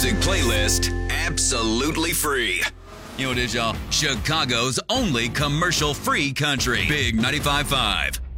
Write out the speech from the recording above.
music playlist absolutely free. You know what it is, y'all? Chicago's only commercial-free country. Big 95.5.